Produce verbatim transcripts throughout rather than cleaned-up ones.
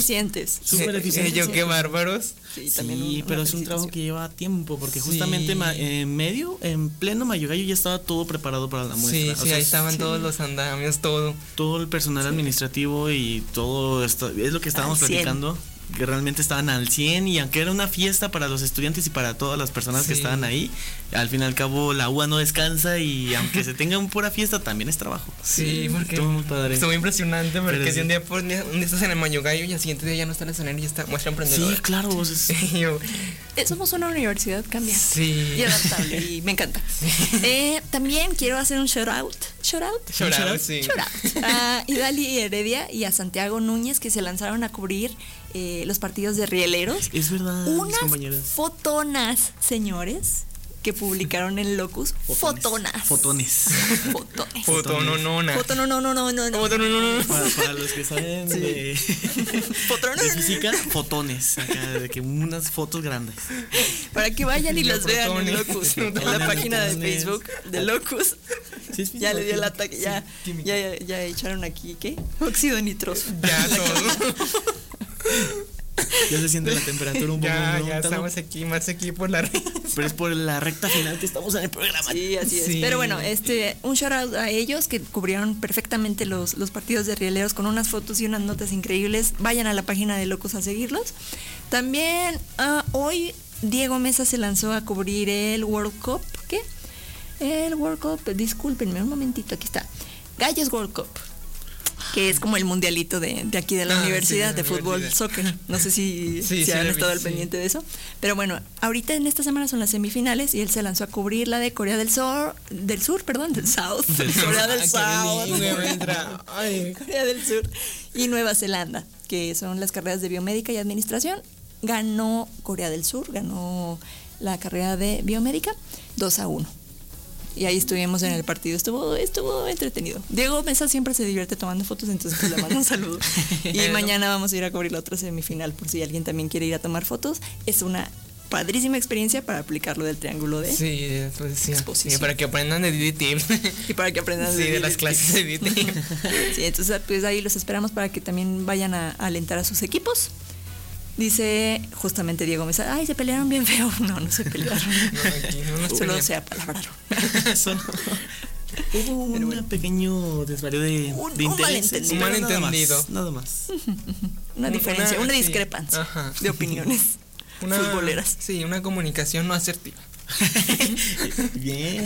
eficientes. Súper eficientes. Yo, qué bárbaros. Sí, Sí, también un- pero una es un trabajo felicitación. que lleva tiempo, porque Sí. justamente ma- en medio, en pleno Mayo Gallo ya estaba todo preparado para la muestra. Sí, O sí, sea, ahí estaban sí. todos los andamios, todo. todo el personal administrativo y todo esto, es lo que estábamos Al cien. platicando, que realmente estaban al cien, y aunque era una fiesta para los estudiantes y para todas las personas que Sí. estaban ahí, al fin y al cabo la U A no descansa, y aunque se tenga un pura fiesta tamí es trabajo. Sí, porque Estuvo muy padre. estuvo impresionante porque Pero si sí. un día por un día, un día estás en el Mayo Gallo y al siguiente día ya no está en el escenario y ya está muestra emprendedora. Sí, claro, o sea, es- Y yo, Eh, Somos una universidad cambiante sí. y adaptable y me encanta. Eh, también quiero hacer un shout out. Shout out. Lloraba, sí. Shout out a Idali Heredia y a Santiago Núñez, que se lanzaron a cubrir eh, los partidos de rieleros. es verdad, mis Unas compañeros. fotonas, señores, que publicaron en Locus. Fotonas. Fotones. Fotones. Foto, no, no, na. Foto, no, no, no, no, no, no. Foto, no, no, no. Para, para los que saben Sí. de, Fotones. de física, fotones, acá, de que unas fotos grandes. Para que vayan y Los las vean en fotones. Locus, en la Fotones. página de Facebook de Locus. Sí, es Ya le dio el física. ataque, ya, química. ya, ya, ya echaron aquí, ¿qué? Óxido nitroso. Ya todo. Ya se siente la temperatura un poco Ya, ya aumentando, estamos aquí, más aquí por la red. pero es por la recta final que estamos en el programa. Sí, así es. Sí. Pero bueno, este, un shout out a ellos que cubrieron perfectamente los, los partidos de rieleros con unas fotos y unas notas increíbles. Vayan a la página de Locos a seguirlos. También ah, hoy Diego Mesa se lanzó a cubrir el World Cup. ¿Qué? El World Cup, discúlpenme un momentito, aquí está. Gallos World Cup, que es como el mundialito de, de aquí de la Ah, universidad, sí, de de la fútbol, universidad. soccer. No sé si, Sí, si sí, han lo vi, estado al sí. pendiente de eso. Pero bueno, ahorita en esta semana son las semifinales y él se lanzó a cubrir la de Corea del Sur, del Sur, perdón, del South. Corea del Ay, qué South. bilingüe me entra. Ay. Corea del Sur y Nueva Zelanda, que son las carreras de biomédica y administración. Ganó Corea del Sur, ganó la carrera de biomédica dos a uno. Y ahí estuvimos en el partido, estuvo estuvo entretenido. Diego Mesa siempre se divierte tomando fotos, entonces pues le mando un saludo. Y mañana vamos a ir a cubrir la otra semifinal, por si alguien también quiere ir a tomar fotos. Es una padrísima experiencia para aplicar lo del triángulo de Sí, pues sí. Exposición. Sí, para que aprendan de D D tips. y para que aprendan Sí, de las D D clases de D D tips. Sí, entonces pues ahí los esperamos para que también vayan a, a alentar a sus equipos. Dice justamente Diego Mesa, ay, se pelearon bien feo. No, no se pelearon. No, aquí no nos Solo peleamos. se apalabraron. Son- Hubo un pequeño desvarío de, Un- de un intereses, malentendido. pero Un malentendido. Nada más. Nada más. Una diferencia, una sí. discrepancia Ajá. de opiniones Una, futboleras. Sí, una comunicación no asertiva. Bien.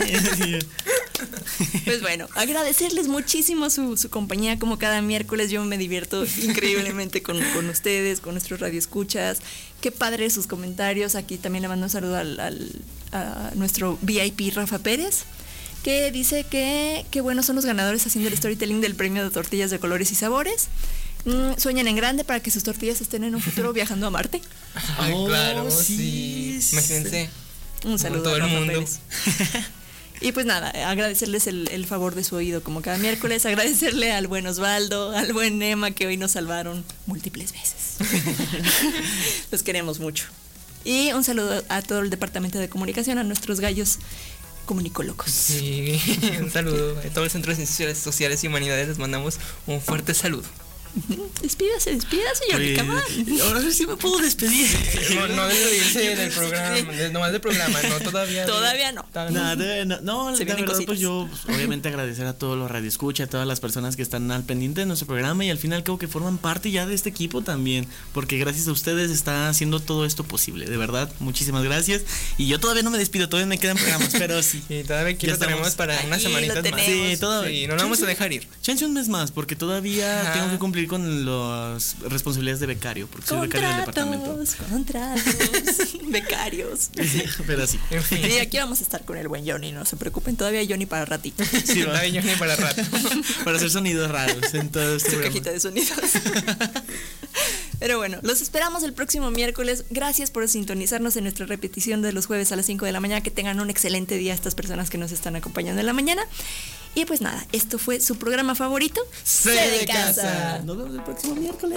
Pues bueno, agradecerles muchísimo su, su compañía como cada miércoles. Yo me divierto increíblemente con, con ustedes, con nuestros radioescuchas. Qué padre sus comentarios. Aquí también le mando un saludo al, al- a nuestro V I P Rafa Pérez, que dice que qué buenos son los ganadores haciendo el storytelling del premio de tortillas de colores y sabores. Mm, sueñan en grande para que sus tortillas estén en un futuro viajando a Marte. Ay, Oh, claro, sí, sí. Imagínense. Un saludo todo a el Rafa mundo. Pérez. Y pues nada, agradecerles el, el favor de su oído como cada miércoles, agradecerle al buen Osvaldo, al buen Nema, que hoy nos salvaron múltiples veces. Los queremos mucho. Y un saludo a todo el departamento de comunicación, a nuestros gallos comunicólogos. Sí, un saludo a todo el Centro de Ciencias Sociales y Humanidades. Les mandamos un fuerte saludo. Despídase, despídase, Johnny, come on. Pues, ahora sí me puedo despedir. No, no despedirse del programa, de- nomás del programa, no, todavía. Todavía no. Todavía no. Nada, no, no, Se la vienen verdad, cositas. pues yo pues, obviamente agradecer a todos los radioescuchas, a todas las personas que están al pendiente de nuestro programa y al final creo que forman parte ya de este equipo también, porque gracias a ustedes está haciendo todo esto posible, de verdad, muchísimas gracias. Y yo todavía no me despido, todavía me quedan programas, pero sí. Y todavía aquí Ya lo tenemos estamos. para Aquí unas lo semanitas más. tenemos. Sí, todavía. Sí, no lo vamos a dejar ir. Chance un mes más, porque todavía Ajá. tengo que cumplir con las responsabilidades de becario, porque soy becario del departamento. Contratos, contratos, becarios. Pero sí. En fin. Y aquí vamos a estar con el buen Johnny, no se preocupen, todavía hay Johnny para ratito. Sí, va. Todavía yo ni para rato. Para hacer sonidos raros en todo este Su programa. cajita de sonidos. Pero bueno, los esperamos el próximo miércoles. Gracias por sintonizarnos en nuestra repetición de los jueves a las cinco de la mañana. Que tengan un excelente día estas personas que nos están acompañando en la mañana. Y pues nada, esto fue su programa favorito, C de Casa. Nos vemos el próximo miércoles.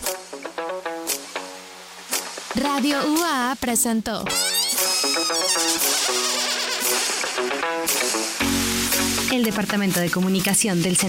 Radio U A A presentó el Departamento de Comunicación del Centro